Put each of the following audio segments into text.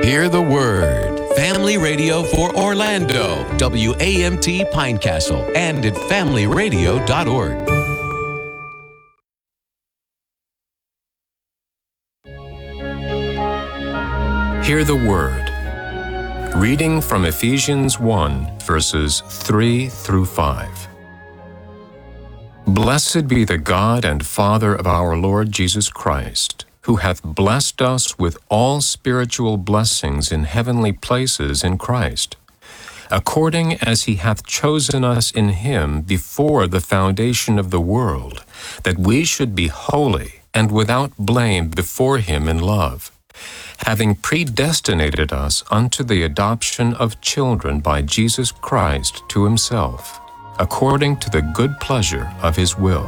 Hear the Word. Family radio for Orlando. WAMT Pinecastle and at familyradio.org. Hear the Word. Reading from Ephesians 1, verses 3 through 5. Blessed be the God and Father of our Lord Jesus Christ, who hath blessed us with all spiritual blessings in heavenly places in Christ, according as he hath chosen us in him before the foundation of the world, that we should be holy and without blame before him in love, having predestinated us unto the adoption of children by Jesus Christ to himself, according to the good pleasure of his will.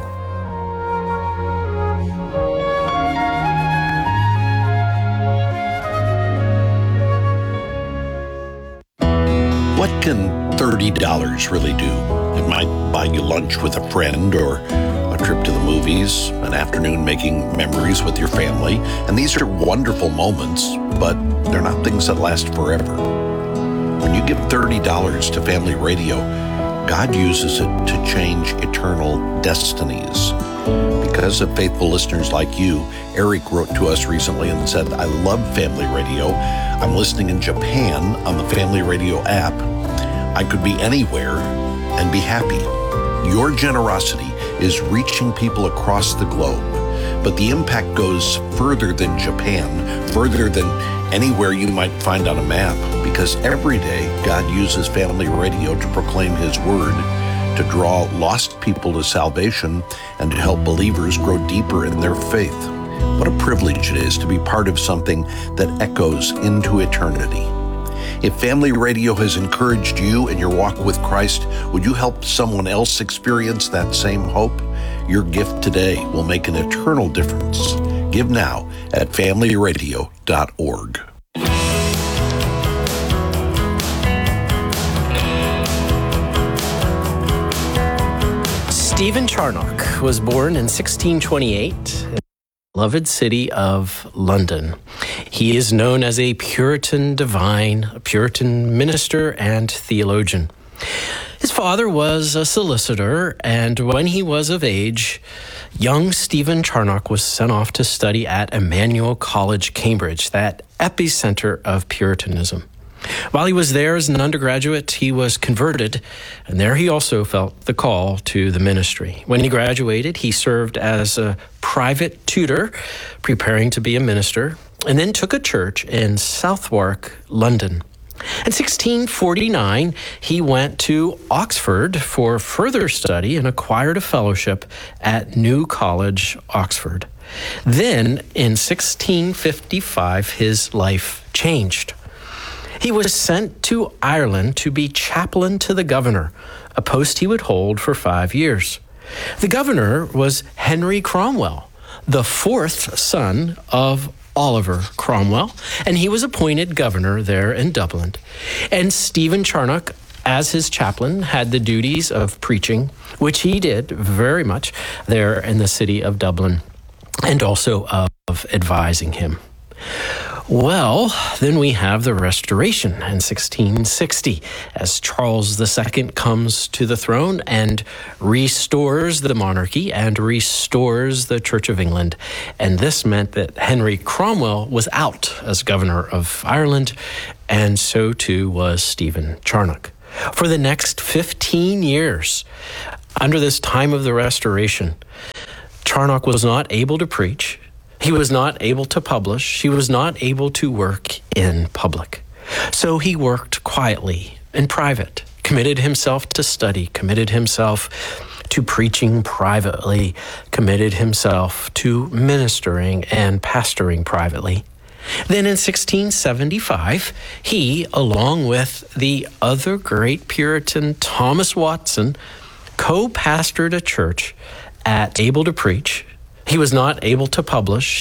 What can $30 really do? It might buy you lunch with a friend or a trip to the movies, an afternoon making memories with your family. And these are wonderful moments, but they're not things that last forever. When you give $30 to Family Radio, God uses it to change eternal destinies. Because of faithful listeners like you, Eric wrote to us recently and said, I love Family Radio. I'm listening in Japan on the Family Radio app. I could be anywhere and be happy. Your generosity is reaching people across the globe, but the impact goes further than Japan, further than anywhere you might find on a map, because every day God uses Family Radio to proclaim his word, to draw lost people to salvation, and to help believers grow deeper in their faith. What a privilege it is to be part of something that echoes into eternity. If Family Radio has encouraged you in your walk with Christ, would you help someone else experience that same hope? Your gift today will make an eternal difference. Give now at familyradio.org. Stephen Charnock was born in 1628 in the beloved city of London. He is known as a Puritan divine, a Puritan minister and theologian. His father was a solicitor, and when he was of age, young Stephen Charnock was sent off to study at Emmanuel College, Cambridge, that epicenter of Puritanism. While he was there as an undergraduate, he was converted, and there he also felt the call to the ministry. When he graduated, he served as a private tutor, preparing to be a minister, and then took a church in Southwark, London. In 1649, he went to Oxford for further study and acquired a fellowship at New College, Oxford. Then, in 1655, his life changed. He was sent to Ireland to be chaplain to the governor, a post he would hold for 5 years. The governor was Henry Cromwell, the fourth son of Oliver Cromwell, and he was appointed governor there in Dublin. And Stephen Charnock, as his chaplain, had the duties of preaching, which he did very much there in the city of Dublin, and also of advising him. Well, then we have the Restoration in 1660, as Charles II comes to the throne and restores the monarchy and restores the Church of England. And this meant that Henry Cromwell was out as governor of Ireland, and so too was Stephen Charnock. For the next 15 years, under this time of the Restoration, Charnock was not able to preach. He was not able to publish. He was not able to work in public. So he worked quietly in private, committed himself to study, committed himself to preaching privately, committed himself to ministering and pastoring privately. Then in 1675, he, along with the other great Puritan Thomas Watson, co-pastored a church able to preach. He was not able to publish.